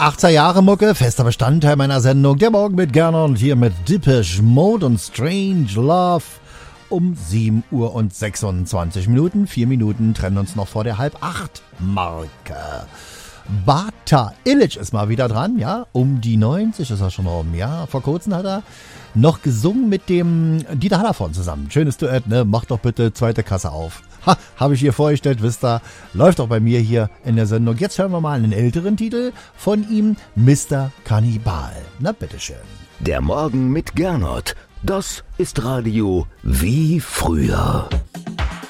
80er Jahre Mucke, fester Bestandteil meiner Sendung. Der Morgen mit Gernot und hier mit Depeche Mode und Strange Love um 7 Uhr und 26 Minuten. 4 Minuten trennen uns noch vor der 7:30-Marke. Bata Illich ist mal wieder dran, ja, um die 90 ist er schon rum, ja. Vor kurzem hat er noch gesungen mit dem Dieter Hallervorden zusammen. Schönes Duett, ne? Macht doch bitte zweite Kasse auf. Ha, habe ich hier vorgestellt, wisst ihr, läuft auch bei mir hier in der Sendung. Jetzt hören wir mal einen älteren Titel von ihm, Mr. Kannibal. Na, bitteschön. Der Morgen mit Gernot, das ist Radio wie früher.